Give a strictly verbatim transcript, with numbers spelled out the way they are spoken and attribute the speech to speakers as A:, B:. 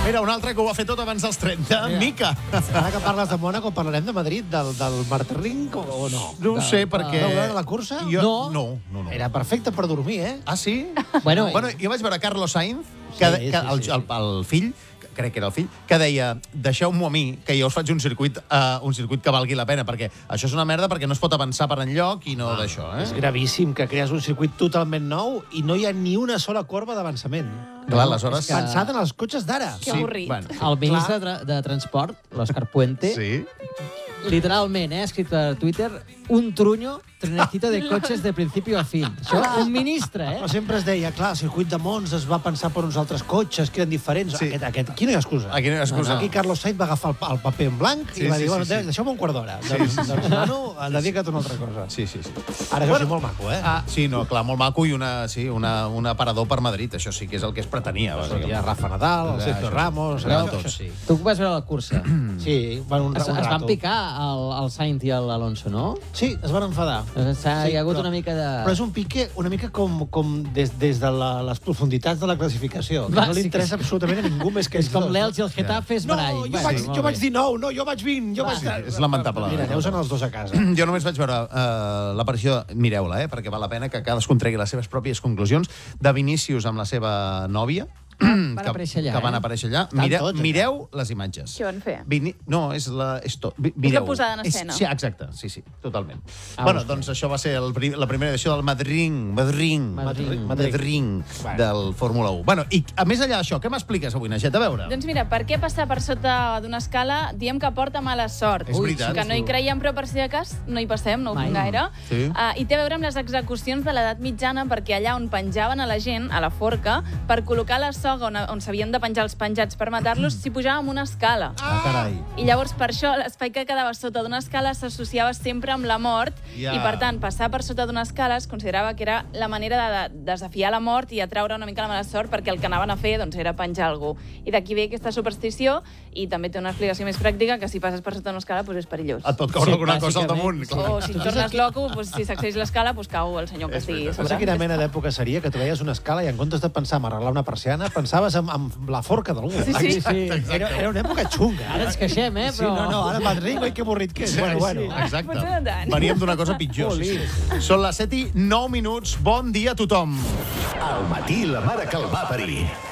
A: Mira, un altre que ho va fer tot abans dels trenta,
B: Mira.
A: Mica.
B: Ara que parles de Mònaco, parlarem de Madrid, del, del Martirring, o, o no?
A: No ho sé, perquè...
B: Vau veure la cursa?
A: Jo...
C: No.
A: No, no, no.
B: Era perfecte per dormir, eh?
A: Ah, sí?
C: Bueno,
A: Bueno, jo vaig veure Carlos Sainz, que,
B: Sí,
A: que
B: sí,
A: el,
B: sí,
A: el, el fill, crec que era el fill, que deia, deixeu-m'ho a mi, que jo us faig un circuit, uh, un circuit que valgui la pena, perquè això és una merda perquè no es pot avançar per enlloc i no d'això, eh?
B: És gravíssim que crees un circuit totalment nou i no hi ha ni una sola corba d'avançament.
A: Clar, aleshores...
C: que-
B: Pensat en els cotxes d'ara.
D: Que avorrit.
A: bueno,
C: el ministre de, tra- de Transport, l'Òscar Puente,
A: sí.
C: literalment, eh, ha escrit per Twitter, un truño trenecito de cotxes de principi a fin. Això, un ministre, eh?
B: Però sempre es deia, clar, el circuit de Mons es va pensar per uns altres cotxes que eren diferents.
A: Sí.
B: Aquest, aquest, aquí no hi ha excusa.
A: Aquí no hi ha excusa.
B: Aquí Carlos Sainz va agafar el, el paper en blanc
A: Sí,
B: i va
A: sí,
B: dir,
A: sí,
B: bueno,
A: sí.
B: deixeu-me un quart d'hora.
A: Sí,
B: doncs,
A: sí, sí.
B: doncs, nano, dedica't a una altra cosa.
A: Sí, sí, sí.
B: Ara, això sí, molt maco, eh?
A: Ah, sí, no, clar, molt maco i una, sí, una, un aparador per Madrid. Això sí que és el que es pretenia.
B: Hi ha Rafa Nadal, el Sergio
A: Això.
B: Ramos...
A: Anaven
B: allò,
A: tots.
B: això sí.
C: Tu vas veure la cursa.
B: Sí, van un,
C: Es,
B: un
C: es van
B: rato.
C: picar el, el Sainz i l'Alonso, no?
B: Sí, es van enfadar.
C: S'ha,
B: Sí,
C: hi ha hagut
B: però-
C: una mica de...
B: Però és un pique una mica com, com des, des de la, les profunditats de la classificació. Que
C: Va,
B: no li
C: sí que
B: interessa
C: sí.
B: absolutament a ningú més que
C: És
B: ells
C: com
B: dos.
C: l'Elx i el Getafe és
B: No,
C: barall.
B: jo,
C: Bueno,
B: vaig,
C: molt
B: jo
C: bé.
B: vaig dinou, no, jo vaig vint, jo
C: Va,
B: vaig...
A: Sí, és lamentable.
B: Mira, aneu-se'n els dos a casa.
A: Jo només vaig veure uh, l'aparició, mireu-la, eh, perquè val la pena que cadascun tregui les seves pròpies conclusions, de Vinícius amb la seva nòvia,
C: van
A: que,
C: aparèixer allà,
A: que van
C: eh?
A: aparèixer allà.
B: Estan
A: Mireu,
B: tots allà.
A: mireu les imatges.
D: Què van fer?
A: Vini... No, és la... És to... Vi- Mireu.
D: posada en
A: És-
D: escena.
A: Sí, exacte, sí, sí, totalment.
C: Ah,
A: bueno,
C: hòstia.
A: doncs això va ser el, pri- la primera edició del Madrid, Madrid,
C: Madrid.
A: Madrid,
B: Bueno.
A: del Fórmula u. Bueno, i a més allà d'això, què m'expliques avui, Naixet? A veure.
D: Doncs mira, per què passar per sota d'una escala diem que porta mala sort?
A: És veritat.
D: Que no hi creiem, però per si de cas no hi passem, no ho
C: Mai.
D: fem gaire.
A: Sí.
D: Uh, I té a veure amb les execucions de l'edat mitjana, perquè allà on penjaven a la gent, a la forca, per col·locar la soga on, on s'havien de penjar els penjats per matar-los, s'hi pujava amb una escala.
A: Ah, carai.
D: I llavors, per això, l'espai que quedava sota d'una escala s'associava sempre amb la mort,
A: Ja.
D: i per tant, passar per sota d'una escala es considerava que era la manera de, de desafiar la mort i atraure una mica la mala sort, perquè el que anaven a fer doncs, era penjar algú. I d'aquí ve aquesta superstició, i també té una explicació més pràctica, que si passes per sota d'una escala doncs és perillós.
A: Et pot caure
C: Sí,
A: alguna cosa al
C: bàsicament.
A: damunt. clar.
D: O si et tornes loco, doncs, si s'accedeix l'escala, doncs cau el senyor que
A: És
D: estigui
A: veritat.
B: No sé
D: sobre.
B: quina mena d'època seria que tu veies una escala i en comptes de pensar en arreglar una persiana, pensaves en, en la forca d'algú.
D: Sí, sí.
C: Sí,
B: Era, era una època xunga.
C: Ara ens queixem, eh?
B: Sí,
C: Però...
B: no, no, ara Madrid, oi, que avorrit que és. Bueno, bueno.
A: Exacte.
D: Potser no tant.
A: Veníem d'una cosa pitjor. Sí, sí. Són les set i nou minuts. Bon dia a tothom.
E: Al matí la mare que el va parir.